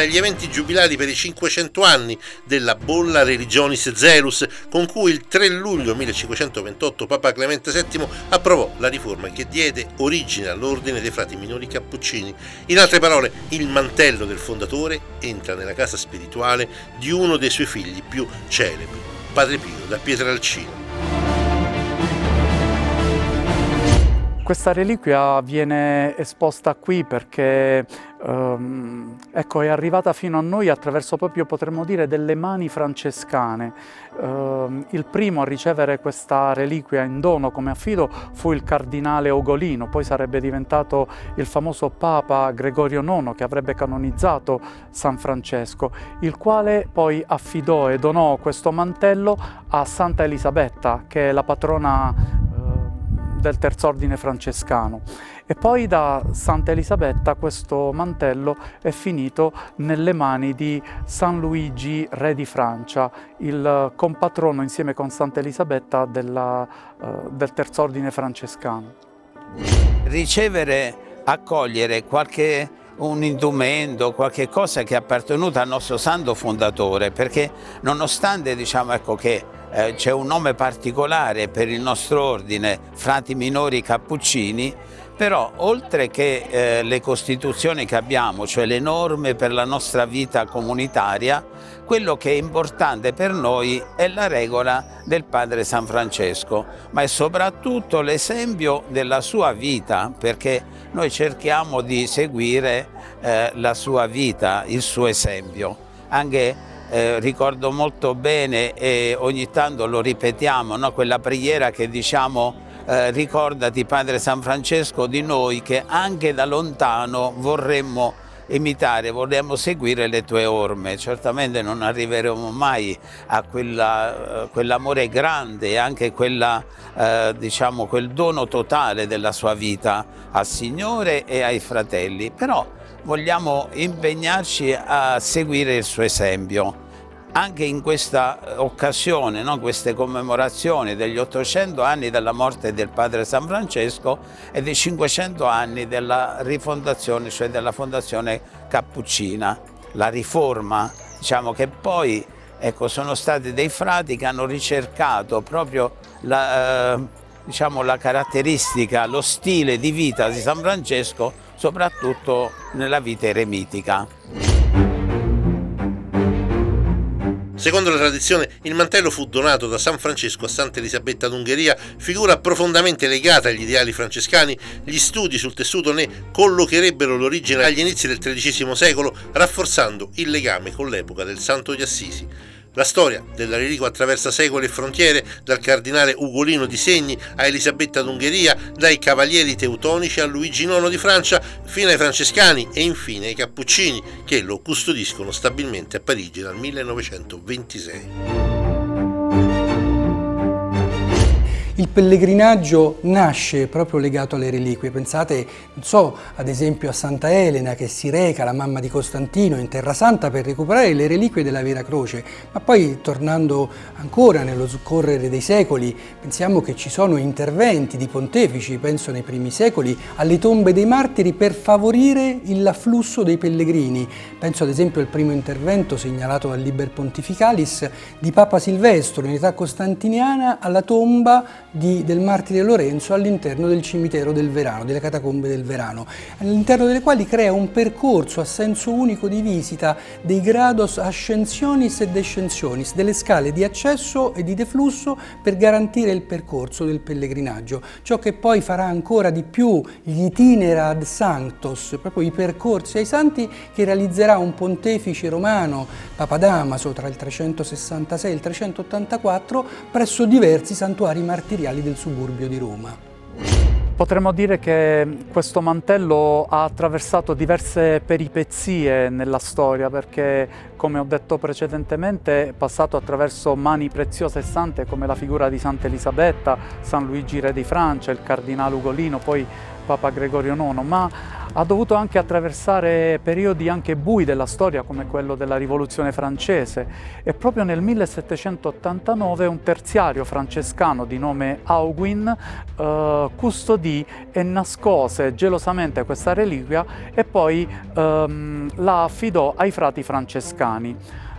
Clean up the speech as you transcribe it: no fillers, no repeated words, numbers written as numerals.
occasione degli eventi giubilari per i 500 anni della Bolla Religionis Zelus, con cui il 3 luglio 1528 Papa Clemente VII approvò la riforma che diede origine all'ordine dei frati minori cappuccini. In altre parole, il mantello del fondatore entra nella casa spirituale di uno dei suoi figli più celebri, Padre Pio da Pietrelcina. Questa reliquia viene esposta qui perché ecco, è arrivata fino a noi attraverso proprio, potremmo dire, delle mani francescane. Il primo a ricevere questa reliquia in dono come affido fu il cardinale Ugolino, poi sarebbe diventato il famoso Papa Gregorio IX che avrebbe canonizzato San Francesco, il quale poi affidò e donò questo mantello a Santa Elisabetta, che è la patrona del Terzo Ordine francescano, e poi da Santa Elisabetta questo mantello è finito nelle mani di San Luigi, re di Francia, il compatrono insieme con Santa Elisabetta del Terzo Ordine francescano. Ricevere, accogliere un indumento, qualche cosa che è appartenuta al nostro santo fondatore, perché nonostante ecco, che c'è un nome particolare per il nostro ordine, Frati Minori Cappuccini, però oltre che le costituzioni che abbiamo, cioè le norme per la nostra vita comunitaria, quello che è importante per noi è la regola del padre San Francesco, ma è soprattutto l'esempio della sua vita, perché noi cerchiamo di seguire la sua vita, il suo esempio. Anche ricordo molto bene, e ogni tanto lo ripetiamo, no? Quella preghiera che diciamo ricordati Padre San Francesco di noi che anche da lontano vorremmo imitare, vorremmo seguire le tue orme. Certamente non arriveremo mai a quell'amore grande e anche diciamo, quel dono totale della sua vita al Signore e ai fratelli, però vogliamo impegnarci a seguire il suo esempio. Anche in questa occasione, no? Queste commemorazioni degli 800 anni della morte del padre San Francesco e dei 500 anni della rifondazione, cioè della fondazione cappuccina, la riforma, diciamo che poi ecco, sono stati dei frati che hanno ricercato proprio diciamo, la caratteristica, lo stile di vita di San Francesco, soprattutto nella vita eremitica. Secondo la tradizione, il mantello fu donato da San Francesco a Santa Elisabetta d'Ungheria, figura profondamente legata agli ideali francescani. Gli studi sul tessuto ne collocherebbero l'origine agli inizi del XIII secolo, rafforzando il legame con l'epoca del Santo di Assisi. La storia della reliquia attraversa secoli e frontiere, dal cardinale Ugolino di Segni a Elisabetta d'Ungheria, dai cavalieri teutonici a Luigi IX di Francia, fino ai francescani e infine ai cappuccini, che lo custodiscono stabilmente a Parigi dal 1926. Il pellegrinaggio nasce proprio legato alle reliquie. Pensate, non so, ad esempio a Santa Elena che si reca, la mamma di Costantino, in Terra Santa per recuperare le reliquie della Vera Croce. Ma poi, tornando ancora nello scorrere dei secoli, pensiamo che ci sono interventi di pontefici, penso nei primi secoli, alle tombe dei martiri per favorire l'afflusso dei pellegrini. Penso ad esempio al primo intervento segnalato dal Liber Pontificalis di Papa Silvestro in età costantiniana alla tomba del martire Lorenzo all'interno del cimitero del Verano, delle catacombe del Verano, all'interno delle quali crea un percorso a senso unico di visita dei grados ascensionis e descensionis, delle scale di accesso e di deflusso per garantire il percorso del pellegrinaggio. Ciò che poi farà ancora di più gli itinera ad sanctos, proprio i percorsi ai santi, che realizzerà un pontefice romano, Papa Damaso, tra il 366 e il 384, presso diversi santuari martiriali del suburbio di Roma. Potremmo dire che questo mantello ha attraversato diverse peripezie nella storia perché, come ho detto precedentemente, è passato attraverso mani preziose e sante come la figura di Santa Elisabetta, San Luigi re di Francia, il cardinale Ugolino, poi Papa Gregorio IX, ma ha dovuto anche attraversare periodi anche bui della storia come quello della Rivoluzione francese e proprio nel 1789 un terziario francescano di nome Augin custodì e nascose gelosamente questa reliquia e poi la affidò ai frati francescani.